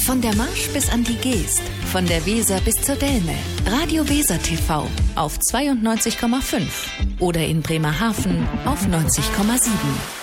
Von der Marsch bis an die Geest, von der Weser bis zur Delme. Radio Weser TV auf 92,5 oder in Bremerhaven auf 90,7.